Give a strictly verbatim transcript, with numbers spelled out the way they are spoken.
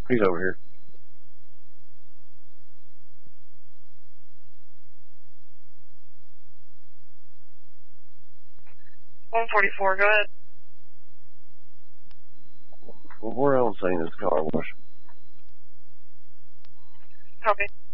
He's over here. one forty-four, go ahead. Well, we're on scene of this car wash. Copy.